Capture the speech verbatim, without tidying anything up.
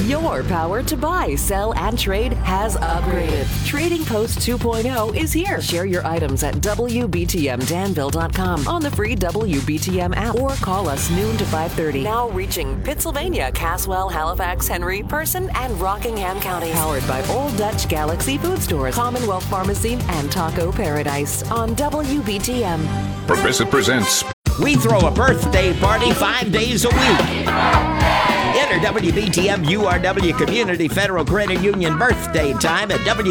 Your power to buy, sell, and trade has upgraded. Trading Post two point oh is here. Share your items at W B T M Danville dot com on the free W B T M app or call us noon to five thirty. Now reaching Pittsylvania, Caswell, Halifax, Henry, Person, and Rockingham counties. Powered by Old Dutch Galaxy Food Stores, Commonwealth Pharmacy, and Taco Paradise on W B T M. Progressive presents. We throw a birthday party five days a week. Enter W B T M U R W Community Federal Credit Union birthday time at W.